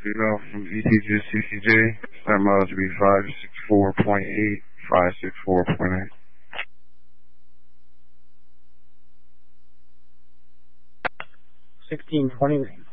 Female from ETG CCJ. That mileage would be 564.8, 564.8. 1629.